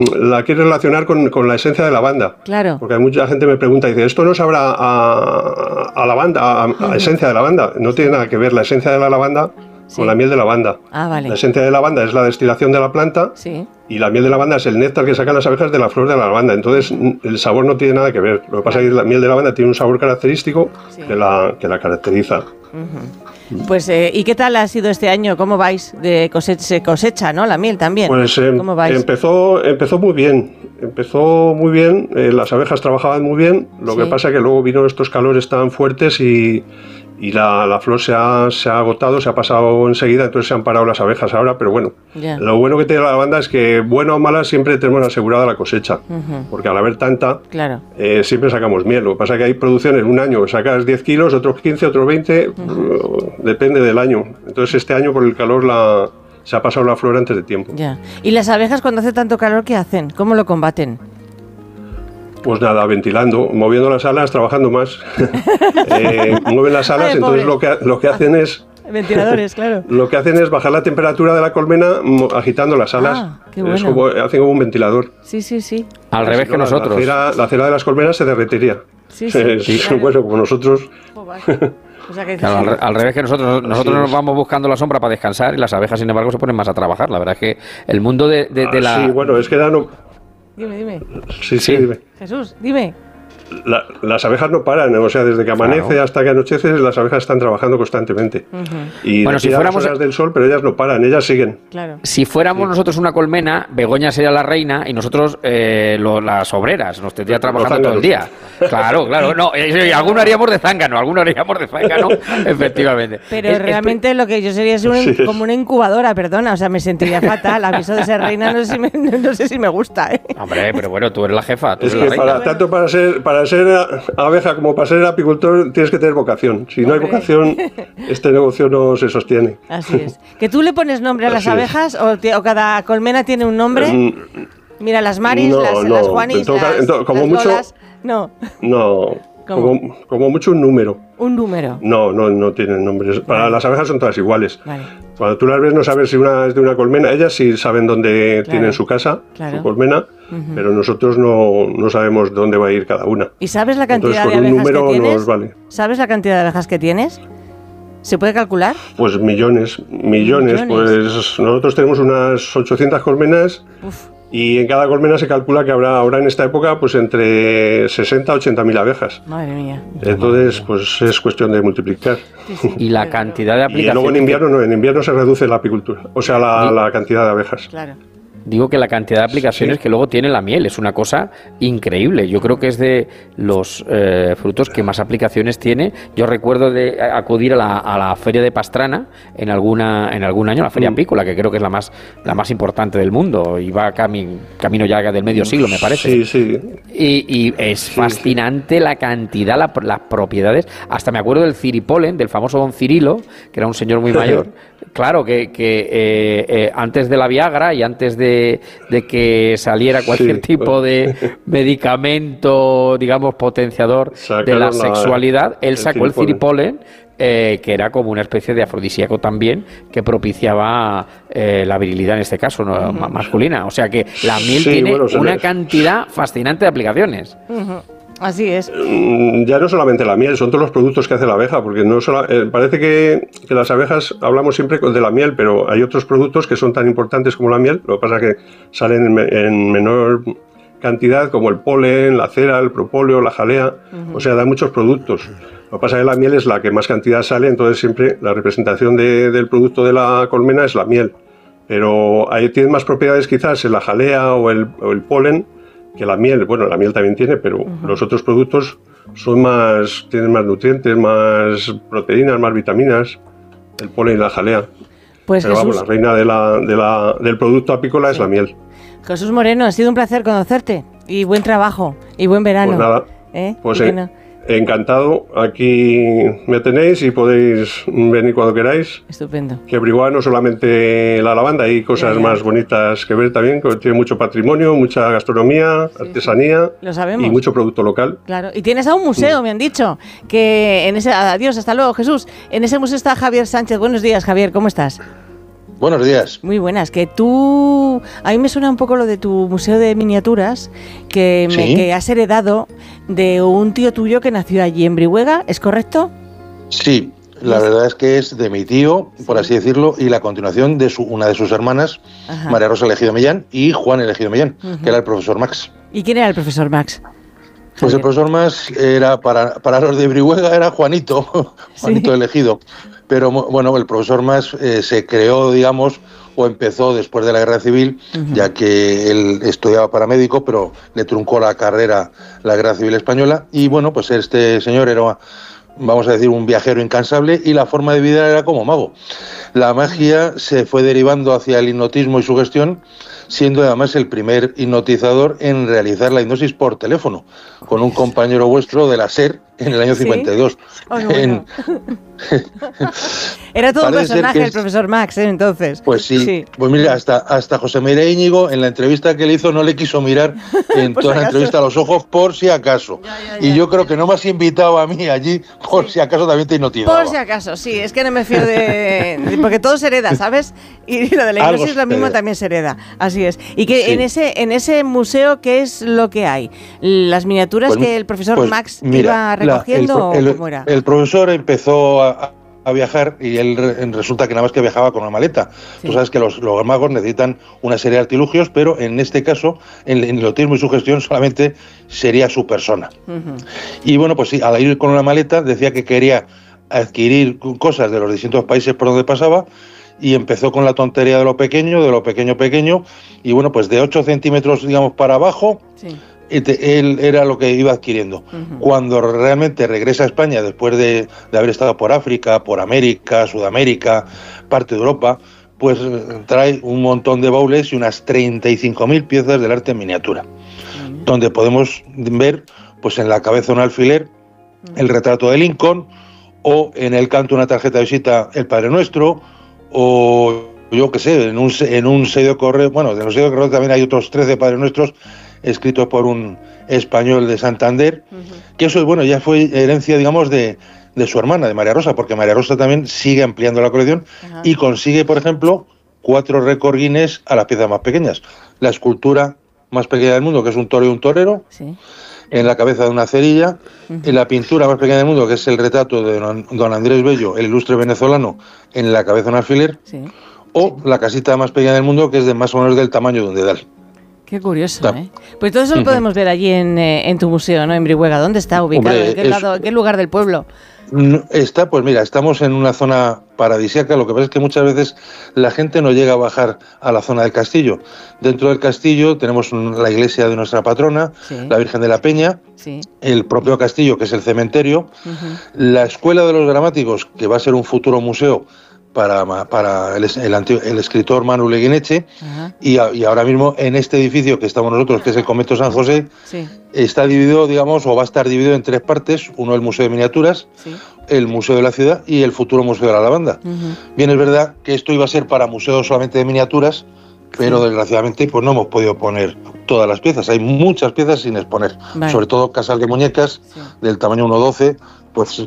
la quiero relacionar con la esencia de lavanda. Claro. Porque mucha gente me pregunta y dice, ¿esto no sabrá a lavanda, a esencia de lavanda? No tiene nada que ver la esencia de la lavanda con la miel de lavanda. Ah, vale. La esencia de lavanda es la destilación de la planta y la miel de lavanda es el néctar que sacan las abejas de la flor de la lavanda. Entonces el sabor no tiene nada que ver. Lo que pasa es que la miel de lavanda tiene un sabor característico que la caracteriza. Pues, ¿y qué tal ha sido este año? ¿Cómo vais? Se cosecha, ¿no? La miel también. Pues ¿cómo vais? Empezó muy bien. Las abejas trabajaban muy bien. Lo que pasa es que luego vino estos calores tan fuertes y la flor se ha agotado, se ha pasado enseguida, entonces se han parado las abejas ahora, pero bueno, lo bueno que tiene la lavanda es que, buena o mala, siempre tenemos asegurada la cosecha, porque al haber tanta, siempre sacamos miel. Lo que pasa es que hay producciones, un año sacas 10 kilos, otros 15, otros 20, depende del año. Entonces este año por el calor se ha pasado la flor antes de tiempo. Ya. ¿Y las abejas cuando hace tanto calor qué hacen? ¿Cómo lo combaten? Pues nada, ventilando, moviendo las alas, trabajando más. Mueven las alas, entonces lo que hacen es... Ventiladores, claro. Lo que hacen es bajar la temperatura de la colmena agitando las alas. Qué bueno. Hacen como un ventilador. Sí. Al revés que nosotros. La cera de las colmenas se derretiría. Sí. Bueno, como nosotros... O sea que claro, al revés que nosotros nos vamos buscando la sombra para descansar y las abejas, sin embargo, se ponen más a trabajar. La verdad es que el mundo de la... Sí, bueno, es que Dime. Sí, dime. Jesús, dime. Las abejas no paran, o sea, desde que amanece hasta que anochece, las abejas están trabajando constantemente. Y bueno, si fuéramos las horas del sol, pero ellas no paran, ellas siguen. Claro. Si fuéramos nosotros una colmena, Begoña sería la reina y nosotros las obreras, nos tendría trabajando todo el día. Claro, no, alguno haríamos de zángano, efectivamente. Pero realmente lo que yo sería es como una incubadora, perdona, o sea, me sentiría fatal, aviso de ser reina, no sé si me gusta, Hombre, pero bueno, tú eres la jefa, tú es eres que la reina. Tanto para ser abeja como para ser apicultor tienes que tener vocación. Si no hay vocación, este negocio no se sostiene. Así es. ¿Que tú le pones nombre a las abejas o cada colmena tiene un nombre? Mira, las Maris, las Juanis, como las mucho, Lolas. No. Como mucho un número. ¿Un número? No tienen nombres. Para las abejas son todas iguales. Vale. Cuando tú las ves no sabes si una es de una colmena. Ellas sí saben dónde tienen su casa, su colmena, pero nosotros no sabemos dónde va a ir cada una. ¿Y sabes la cantidad de abejas que tienes? ¿Sabes la cantidad de abejas que tienes? ¿Se puede calcular? Pues millones. Pues nosotros tenemos unas 800 colmenas. Y en cada colmena se calcula que habrá ahora en esta época pues entre 60 a 80 mil abejas. Madre mía. Entonces pues es cuestión de multiplicar. Sí. Y la cantidad de aplicaciones... Y luego en invierno se reduce la apicultura, o sea la cantidad de abejas. Claro. Digo que la cantidad de aplicaciones que luego tiene la miel es una cosa increíble. Yo creo que es de los frutos que más aplicaciones tiene. Yo recuerdo de acudir a la feria de Pastrana en algún año, la feria apícola, que creo que es la más importante del mundo, y va camino ya del medio siglo, me parece. Sí. Y es fascinante la cantidad, las propiedades. Hasta me acuerdo del ciripolen, del famoso don Cirilo, que era un señor muy mayor. Claro, que antes de la Viagra y antes de que saliera cualquier tipo de medicamento, digamos, potenciador de la sexualidad, él sacó el ciripolen, que era como una especie de afrodisíaco también, que propiciaba la virilidad, en este caso, masculina. O sea que la miel tiene una cantidad fascinante de aplicaciones. Así es. Ya no solamente la miel, son todos los productos que hace la abeja, porque parece que las abejas hablamos siempre de la miel, pero hay otros productos que son tan importantes como la miel. Lo que pasa es que salen en menor cantidad, como el polen, la cera, el propóleo, la jalea. O sea, da muchos productos. Lo que pasa es que la miel es la que más cantidad sale, entonces siempre la representación del producto de la colmena es la miel. Pero ahí tienen más propiedades quizás en la jalea o el polen que la miel. Bueno, la miel también tiene, pero los otros productos tienen más nutrientes, más proteínas, más vitaminas, el polen y la jalea. Pues pero Jesús, vamos, la reina del producto apícola es la miel. Jesús Moreno, ha sido un placer conocerte y buen trabajo y buen verano. Pues nada, encantado. Aquí me tenéis y podéis venir cuando queráis. Estupendo. Que Brihuega no solamente la lavanda, hay cosas más bonitas que ver también, que tiene mucho patrimonio, mucha gastronomía, artesanía. Lo sabemos. Y mucho producto local. Claro, y tienes a un museo, me han dicho, que en ese... Adiós, hasta luego, Jesús. En ese museo está Javier Sánchez. Buenos días, Javier, ¿cómo estás? Buenos días. Muy buenas. Que tú... A mí me suena un poco lo de tu museo de miniaturas que has heredado de un tío tuyo que nació allí en Brihuega, ¿es correcto? Sí, la verdad es que es de mi tío, por así decirlo, y la continuación de una de sus hermanas, María Rosa Elegido Millán, y Juan Elegido Millán, que era el profesor Max. ¿Y quién era el profesor Max? Pues el profesor Max era, para los de Brihuega, era Juanito, Juanito Elegido. Pero bueno, el profesor Max se creó, digamos, o empezó después de la Guerra Civil, ya que él estudiaba para médico, pero le truncó la carrera la Guerra Civil Española. Y bueno, pues este señor era, vamos a decir, un viajero incansable, y la forma de vida era como mago. La magia se fue derivando hacia el hipnotismo y sugestión, siendo además el primer hipnotizador en realizar la hipnosis por teléfono, con un compañero vuestro de la SER en el año 52. Oh, bueno. Era todo un personaje el profesor Max, entonces. Pues sí. Pues mira, hasta José María Íñigo, en la entrevista que le hizo, no le quiso mirar en toda la entrevista a los ojos, por si acaso. Ya. Y yo creo que no me has invitado a mí allí, por si acaso también te hipnotizaba. Por si acaso, sí, es que no me fío de porque todo se hereda, ¿sabes? Y lo de la hipnosis lo mismo también se hereda, así es. Y que en ese museo, ¿qué es lo que hay? ¿Las miniaturas que el profesor Max iba recogiendo o cómo era? El profesor empezó a viajar, y él resulta que nada más que viajaba con una maleta. Tú sabes que los magos necesitan una serie de artilugios, pero en este caso, en el hipnotismo y sugestión, solamente sería su persona. Y bueno, pues sí, al ir con una maleta decía que quería adquirir cosas de los distintos países por donde pasaba, y empezó con la tontería de lo pequeño, y bueno, pues de 8 centímetros, digamos, para abajo, él era lo que iba adquiriendo. Cuando realmente regresa a España, después de haber estado por África, por América, Sudamérica, parte de Europa, pues trae un montón de baúles y unas 35.000 piezas del arte en miniatura, donde podemos ver, pues en la cabeza un alfiler, el retrato de Lincoln, o en el canto una tarjeta de visita el Padre Nuestro, o yo qué sé, en un sello de correo. Bueno, de los sellos de correo también hay otros 13 Padres Nuestros escritos por un español de Santander, que eso, bueno, ya fue herencia, digamos, de su hermana, de María Rosa, porque María Rosa también sigue ampliando la colección y consigue, por ejemplo, 4 récord Guinness a las piezas más pequeñas. La escultura más pequeña del mundo, que es un toro y un torero, en la cabeza de una cerilla, en la pintura más pequeña del mundo, que es el retrato de don Andrés Bello, el ilustre venezolano, en la cabeza de un alfiler, o la casita más pequeña del mundo, que es de más o menos del tamaño de un dedal. Qué curioso, ¿eh? Pues todo eso lo podemos ver allí en tu museo, ¿no? En Brihuega. ¿Dónde está ubicado? Hombre, ¿en qué lugar del pueblo? Está, pues mira, estamos en una zona paradisíaca. Lo que pasa es que muchas veces la gente no llega a bajar a la zona del castillo. Dentro del castillo tenemos la iglesia de nuestra patrona, la Virgen de la Peña, el propio castillo, que es el cementerio, la Escuela de los Gramáticos, que va a ser un futuro museo para el escritor Manu Leguineche, y ahora mismo en este edificio que estamos nosotros, que es el Convento San José, está dividido, digamos, o va a estar dividido en 3 partes: uno el Museo de Miniaturas, el Museo de la Ciudad y el futuro Museo de la Lavanda. Bien, es verdad que esto iba a ser para museos solamente de miniaturas, pero desgraciadamente pues no hemos podido poner todas las piezas. Hay muchas piezas sin exponer, sobre todo casas de muñecas del tamaño 1:12, pues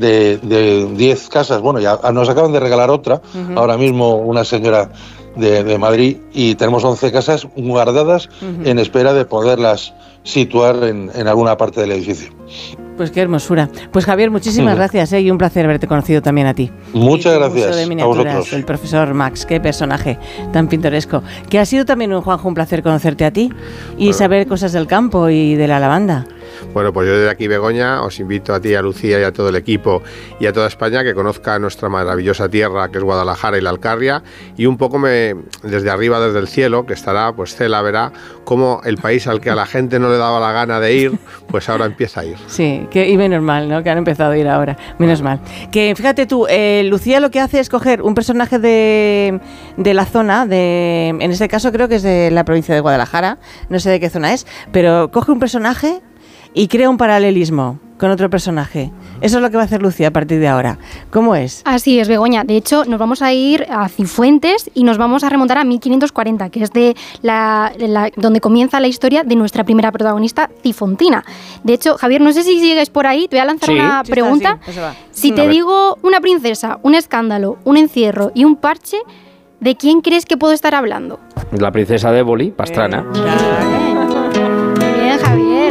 de 10 casas. Bueno, ya nos acaban de regalar otra, ahora mismo una señora de Madrid, y tenemos 11 casas guardadas en espera de poderlas situar en alguna parte del edificio. Pues qué hermosura. Pues Javier, muchísimas gracias, y un placer haberte conocido también a ti. Muchas gracias a vosotros. El profesor Max, qué personaje tan pintoresco. Que ha sido también, Juanjo, un placer conocerte a ti y saber cosas del campo y de la lavanda. Bueno, pues yo desde aquí, Begoña, os invito a ti, a Lucía y a todo el equipo y a toda España que conozca nuestra maravillosa tierra, que es Guadalajara y la Alcarria, y un poco desde arriba, desde el cielo, que estará, pues Cela verá cómo el país al que a la gente no le daba la gana de ir, pues ahora empieza a ir. Sí, y menos mal, ¿no?, que han empezado a ir ahora, menos mal. Que fíjate tú, Lucía lo que hace es coger un personaje de la zona, en este caso creo que es de la provincia de Guadalajara, no sé de qué zona es, pero coge un personaje y crea un paralelismo con otro personaje. Eso es lo que va a hacer Lucía a partir de ahora. ¿Cómo es? Así es, Begoña. De hecho, nos vamos a ir a Cifuentes y nos vamos a remontar a 1540, que es donde comienza la historia de nuestra primera protagonista, Cifontina. De hecho, Javier, no sé si sigues por ahí, te voy a lanzar una pregunta. Si te digo una princesa, un escándalo, un encierro y un parche, ¿De quién crees que puedo estar hablando? La princesa de Éboli, Pastrana. Muy bien, Javier.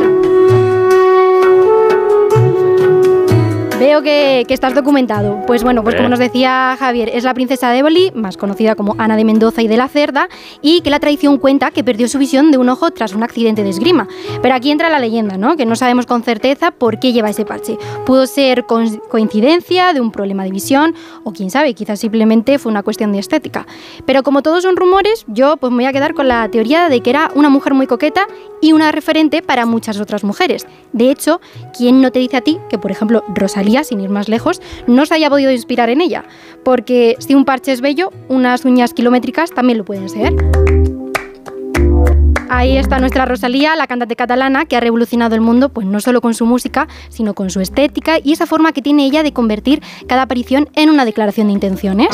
Veo que estás documentado. Pues bueno, pues como nos decía Javier, es la princesa de Éboli, más conocida como Ana de Mendoza y de la Cerda, y que la tradición cuenta que perdió su visión de un ojo tras un accidente de esgrima. Pero aquí entra la leyenda, ¿no? Que no sabemos con certeza por qué lleva ese parche. Pudo ser coincidencia de un problema de visión, o quién sabe, quizás simplemente fue una cuestión de estética. Pero como todos son rumores, yo pues me voy a quedar con la teoría de que era una mujer muy coqueta y una referente para muchas otras mujeres. De hecho, ¿quién no te dice a ti que, por ejemplo, Rosalía, sin ir más lejos, no se haya podido inspirar en ella? Porque si un parche es bello, unas uñas kilométricas también lo pueden ser. Ahí está nuestra Rosalía, la cantante catalana que ha revolucionado el mundo, pues no solo con su música, sino con su estética y esa forma que tiene ella de convertir cada aparición en una declaración de intenciones.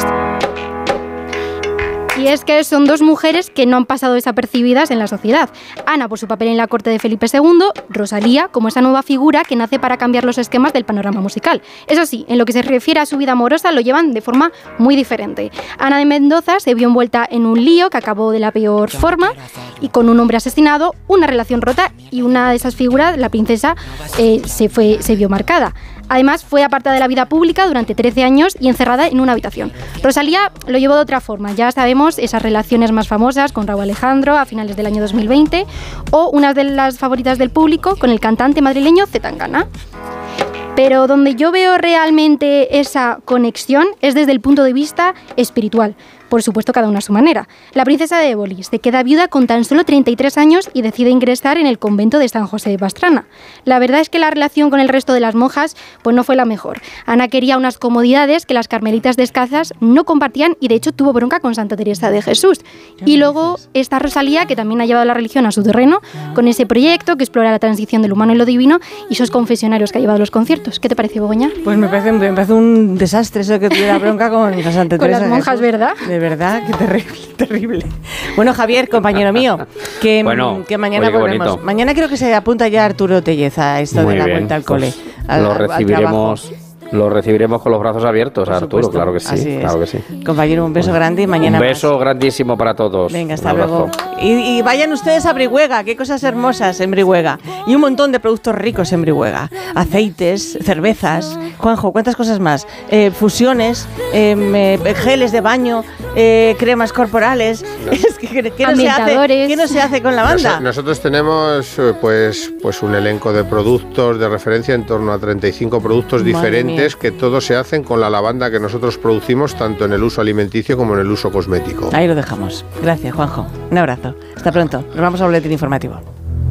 Y es que son dos mujeres que no han pasado desapercibidas en la sociedad. Ana por su papel en la corte de Felipe II, Rosalía como esa nueva figura que nace para cambiar los esquemas del panorama musical. Eso sí, en lo que se refiere a su vida amorosa lo llevan de forma muy diferente. Ana de Mendoza se vio envuelta en un lío que acabó de la peor forma y con un hombre asesinado, una relación rota y una de esas figuras, la princesa, se vio marcada. Además, fue apartada de la vida pública durante 13 años y encerrada en una habitación. Rosalía lo llevó de otra forma. Ya sabemos esas relaciones más famosas con Rauw Alejandro a finales del año 2020 o una de las favoritas del público con el cantante madrileño C. Tangana. Pero donde yo veo realmente esa conexión es desde el punto de vista espiritual. Por supuesto, cada una a su manera. La princesa de Éboli se queda viuda con tan solo 33 años y decide ingresar en el convento de San José de Pastrana. La verdad es que la relación con el resto de las monjas pues no fue la mejor. Ana quería unas comodidades que las carmelitas descalzas no compartían y de hecho tuvo bronca con Santa Teresa de Jesús. Y luego está Rosalía, que también ha llevado la religión a su terreno con ese proyecto que explora la transición del humano y lo divino y esos confesionarios que ha llevado a los conciertos. ¿Qué te parece, Begoña? Pues me parece un desastre eso que tuviera bronca con Santa Teresa. Con las monjas, Jesús. ¿Verdad? De verdad, qué terrible, terrible. Bueno, Javier, compañero mío, que mañana oye, volvemos. bonito. Mañana creo que se apunta ya Arturo Telleza a esto Muy de la bien, vuelta al pues cole. Lo recibiremos con los brazos abiertos, Por Arturo, supuesto. claro que sí, Así es. claro que sí. Compañero, un beso grande y mañana Un beso más. grandísimo para todos. Venga, hasta Un abrazo. luego. Y vayan ustedes a Brihuega, qué cosas hermosas en Brihuega. Y un montón de productos ricos en Brihuega. Aceites, cervezas. Juanjo, ¿cuántas cosas más? Fusiones, geles de baño, cremas corporales. Es que, ¿qué no se hace con la banda? Nosotros tenemos pues un elenco de productos de referencia, en torno a 35 productos diferentes que todos se hacen con la lavanda que nosotros producimos tanto en el uso alimenticio como en el uso cosmético. Ahí lo dejamos. Gracias, Juanjo. Un abrazo. Hasta pronto. Nos vamos al boletín informativo.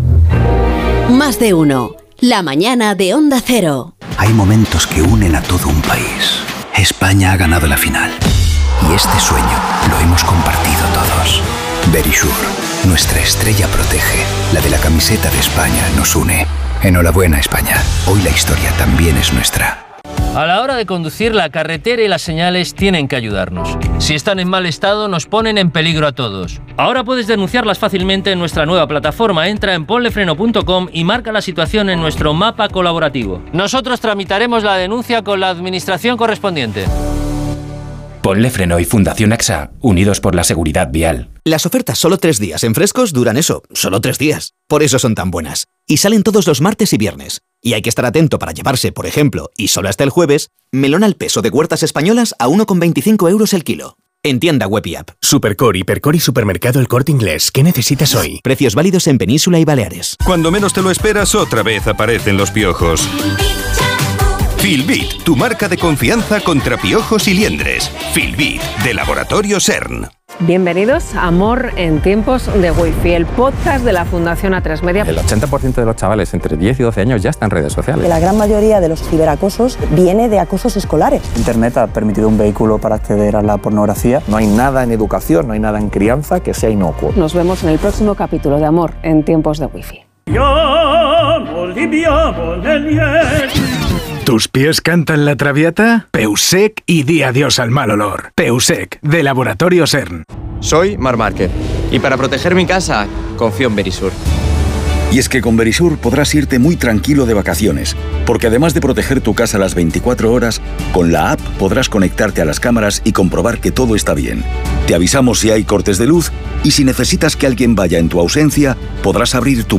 Más de uno. La mañana de Onda Cero. Hay momentos que unen a todo un país. España ha ganado la final. Y este sueño lo hemos compartido todos. Verisure, nuestra estrella protege. La de la camiseta de España nos une. Enhorabuena, España. Hoy la historia también es nuestra. A la hora de conducir, la carretera y las señales tienen que ayudarnos. Si están en mal estado, nos ponen en peligro a todos. Ahora puedes denunciarlas fácilmente en nuestra nueva plataforma. Entra en ponlefreno.com y marca la situación en nuestro mapa colaborativo. Nosotros tramitaremos la denuncia con la administración correspondiente. Ponle Freno y Fundación AXA, unidos por la seguridad vial. Las ofertas solo 3 días en Frescos duran eso, solo 3 días. Por eso son tan buenas. Y salen todos los martes y viernes. Y hay que estar atento para llevarse, por ejemplo, y solo hasta el jueves, melón al peso de Huertas Españolas a 1,25 € el kilo. En tienda web y app. Supercore, Hipercore y Supermercado El Corte Inglés. ¿Qué necesitas hoy? Precios válidos en Península y Baleares. Cuando menos te lo esperas, otra vez aparecen los piojos. Filbit, tu marca de confianza contra piojos y liendres. Filbit, de Laboratorio CERN. Bienvenidos a Amor en tiempos de Wi-Fi, el podcast de la Fundación A3 Media. El 80% de los chavales entre 10 y 12 años ya están en redes sociales. La gran mayoría de los ciberacosos viene de acosos escolares. Internet ha permitido un vehículo para acceder a la pornografía. No hay nada en educación, no hay nada en crianza que sea inocuo. Nos vemos en el próximo capítulo de Amor en tiempos de Wi-Fi. ¿Tus pies cantan la traviata? Peusec y di adiós al mal olor. Peusec, de Laboratorio CERN. Soy Marc Márquez y para proteger mi casa confío en Verisure. Y es que con Verisur podrás irte muy tranquilo de vacaciones, porque además de proteger tu casa las 24 horas, con la app podrás conectarte a las cámaras y comprobar que todo está bien. Te avisamos si hay cortes de luz y si necesitas que alguien vaya en tu ausencia, podrás abrir tu